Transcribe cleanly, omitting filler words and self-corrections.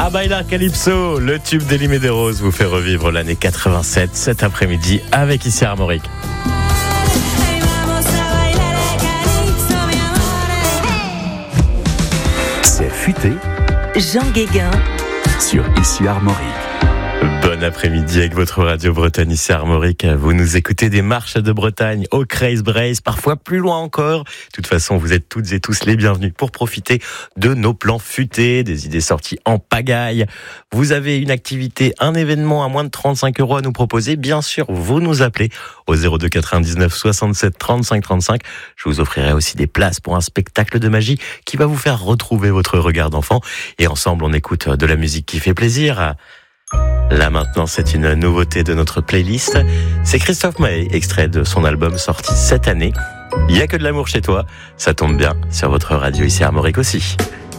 À Bailar Calypso, le tube d'Elie Medeiros vous fait revivre l'année 87 cet après-midi avec Ici Armorique. C'est futé. Jean Guéguin Sur Ici Armorique. Bon après-midi avec votre radio Bretagne Ici Armorique. Vous nous écoutez des marches de Bretagne au Creuse Brace, parfois plus loin encore. De toute façon, vous êtes toutes et tous les bienvenus pour profiter de nos plans futés, des idées sorties en pagaille. Vous avez une activité, un événement à moins de 35 € à nous proposer. Bien sûr, vous nous appelez au 02 99 67 35 35. Je vous offrirai aussi des places pour un spectacle de magie qui va vous faire retrouver votre regard d'enfant. Et ensemble, on écoute de la musique qui fait plaisir. Là maintenant, c'est une nouveauté de notre playlist. C'est Christophe Maé, extrait de son album sorti cette année. Il y a que de l'amour chez toi. Ça tombe bien sur votre radio Ici Armorique aussi.